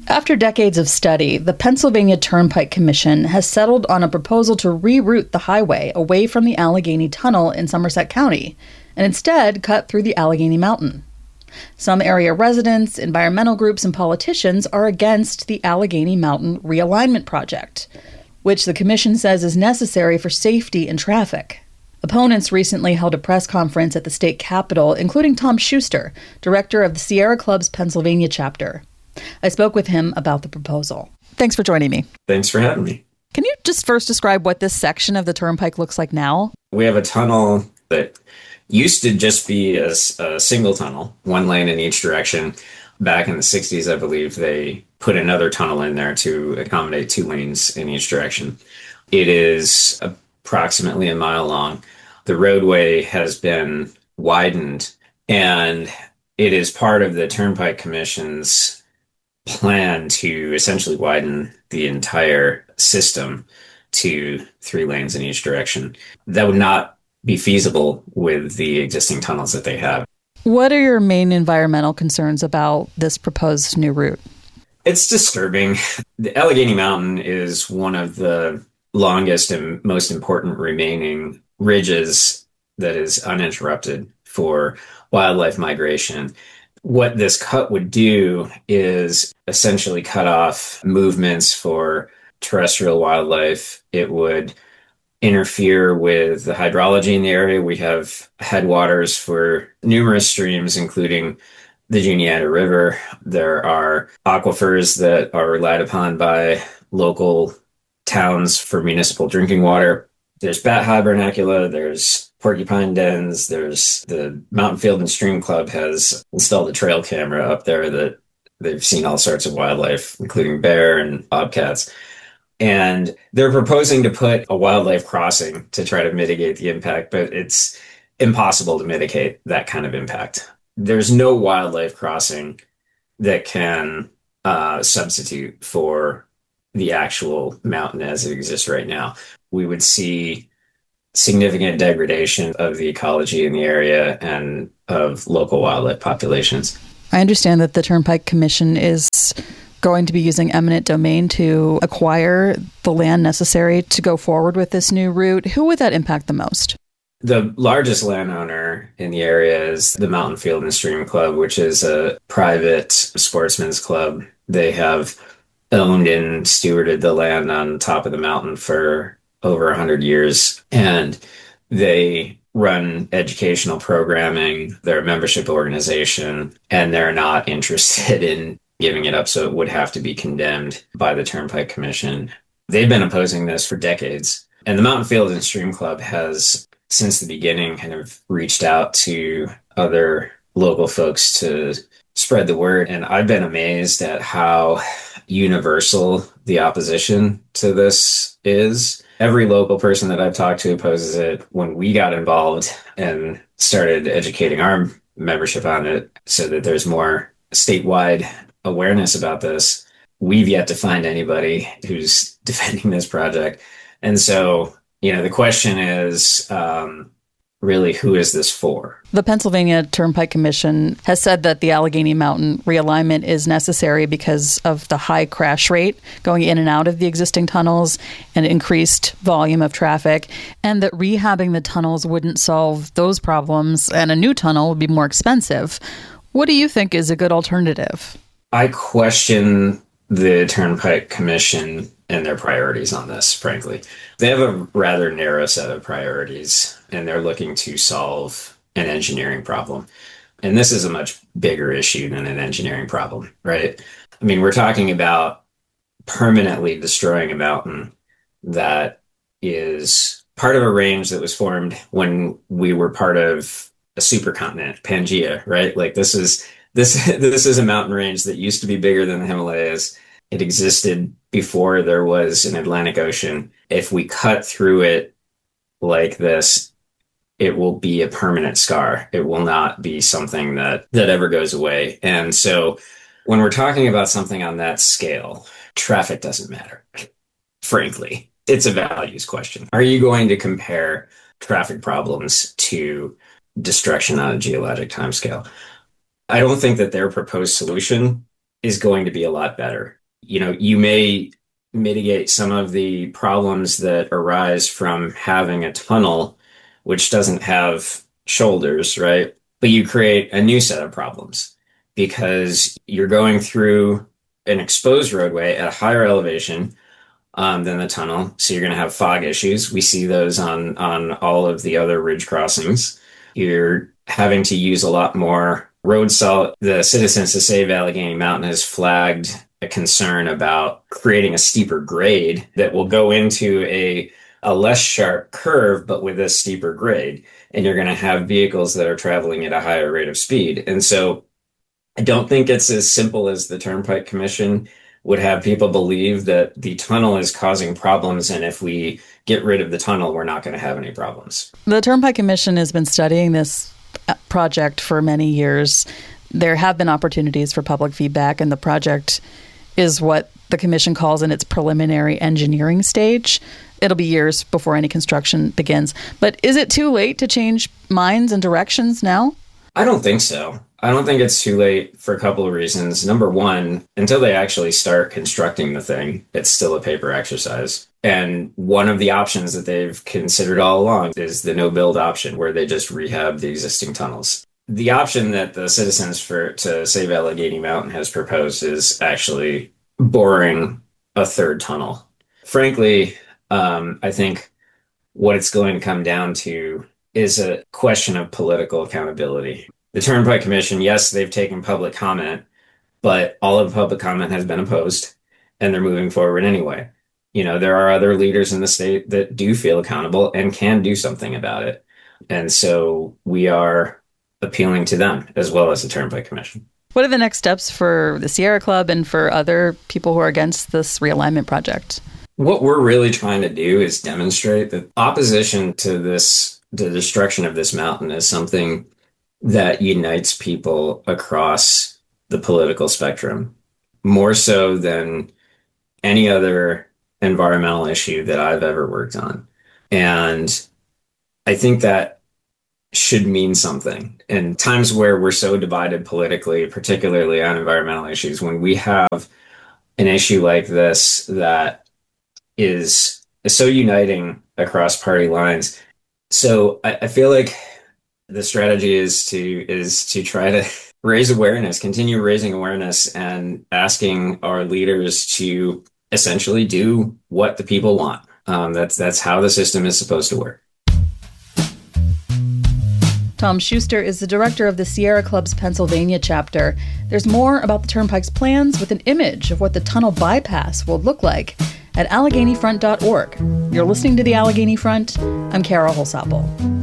After decades of study, the Pennsylvania Turnpike Commission has settled on a proposal to reroute the highway away from the Allegheny Tunnel in Somerset County and instead cut through the Allegheny Mountain. Some area residents, environmental groups, and politicians are against the Allegheny Mountain Realignment Project, which the commission says is necessary for safety and traffic. Opponents recently held a press conference at the state capitol, including Tom Schuster, director of the Sierra Club's Pennsylvania chapter. I spoke with him about the proposal. Thanks for joining me. Thanks for having me. Can you just first describe what this section of the turnpike looks like now? We have a tunnel that used to just be a single tunnel, one lane in each direction. Back in the 60s, I believe, they put another tunnel in there to accommodate 2 lanes in each direction. It is approximately a mile long. The roadway has been widened, and it is part of the Turnpike Commission's plan to essentially widen the entire system to 3 lanes in each direction. That would not be feasible with the existing tunnels that they have. What are your main environmental concerns about this proposed new route? It's disturbing. The Allegheny Mountain is one of the longest and most important remaining ridges that is uninterrupted for wildlife migration. What this cut would do is essentially cut off movements for terrestrial wildlife. It would interfere with the hydrology in the area. We have headwaters for numerous streams, including the Juniata River. There are aquifers that are relied upon by local towns for municipal drinking water. There's bat hibernacula, there's porcupine dens, there's the Mountain Field and Stream Club has installed a trail camera up there that they've seen all sorts of wildlife, including bear and bobcats. And they're proposing to put a wildlife crossing to try to mitigate the impact, but it's impossible to mitigate that kind of impact. There's no wildlife crossing that can substitute for the actual mountain as it exists right now. We would see significant degradation of the ecology in the area and of local wildlife populations. I understand that the Turnpike Commission is going to be using eminent domain to acquire the land necessary to go forward with this new route. Who would that impact the most? The largest landowner in the area is the Mountain Field and Stream Club, which is a private sportsman's club. They have owned and stewarded the land on top of the mountain for over 100 years, and they run educational programming. They're a membership organization, and they're not interested in giving it up, so it would have to be condemned by the Turnpike Commission. They've been opposing this for decades, and the Mountain Field and Stream Club has, since the beginning, kind of reached out to other local folks to spread the word, and I've been amazed at how universal the opposition to this is. Every local person that I've talked to opposes it. When we got involved and started educating our membership on it so that there's more statewide awareness about this, we've yet to find anybody who's defending this project. And so, the question is, really, who is this for? The Pennsylvania Turnpike Commission has said that the Allegheny Mountain realignment is necessary because of the high crash rate going in and out of the existing tunnels and increased volume of traffic, and that rehabbing the tunnels wouldn't solve those problems and a new tunnel would be more expensive. What do you think is a good alternative? I question the Turnpike Commission and their priorities on this, frankly. They have a rather narrow set of priorities, and they're looking to solve an engineering problem. And this is a much bigger issue than an engineering problem, right? I mean, we're talking about permanently destroying a mountain that is part of a range that was formed when we were part of a supercontinent, Pangaea, right? Like this is a mountain range that used to be bigger than the Himalayas. It existed before there was an Atlantic Ocean. If we cut through it like this, it will be a permanent scar. It will not be something that ever goes away. And so when we're talking about something on that scale, traffic doesn't matter, frankly. It's a values question. Are you going to compare traffic problems to destruction on a geologic timescale? I don't think that their proposed solution is going to be a lot better. You may mitigate some of the problems that arise from having a tunnel which doesn't have shoulders, right? But you create a new set of problems because you're going through an exposed roadway at a higher elevation than the tunnel. So you're going to have fog issues. We see those on all of the other ridge crossings. You're having to use a lot more road salt. The Citizens to Save Allegheny Mountain has flagged a concern about creating a steeper grade that will go into a less sharp curve, but with a steeper grade. And you're going to have vehicles that are traveling at a higher rate of speed. And so I don't think it's as simple as the Turnpike Commission would have people believe that the tunnel is causing problems. And if we get rid of the tunnel, we're not going to have any problems. The Turnpike Commission has been studying this project for many years. There have been opportunities for public feedback, and the project is what the commission calls in its preliminary engineering stage. It'll be years before any construction begins. But is it too late to change minds and directions now? I don't think so. I don't think it's too late for a couple of reasons. Number one, until they actually start constructing the thing, it's still a paper exercise. And one of the options that they've considered all along is the no-build option, where they just rehab the existing tunnels. The option that the Citizens to Save Allegheny Mountain has proposed is actually boring a third tunnel. Frankly, I think what it's going to come down to is a question of political accountability. The Turnpike Commission, yes, they've taken public comment, but all of the public comment has been opposed, and they're moving forward anyway. There are other leaders in the state that do feel accountable and can do something about it. And so we are appealing to them as well as the Turnpike Commission. What are the next steps for the Sierra Club and for other people who are against this realignment project? What we're really trying to do is demonstrate that opposition to the destruction of this mountain is something that unites people across the political spectrum, more so than any other environmental issue that I've ever worked on. And I think that should mean something. In times where we're so divided politically, particularly on environmental issues, when we have an issue like this that is so uniting across party lines. So I feel like the strategy is to try to raise awareness, continue raising awareness, and asking our leaders to essentially do what the people want. That's how the system is supposed to work. Tom Schuster is the director of the Sierra Club's Pennsylvania chapter. There's more about the Turnpike's plans with an image of what the tunnel bypass will look like at AlleghenyFront.org. You're listening to The Allegheny Front. I'm Kara Holsapple.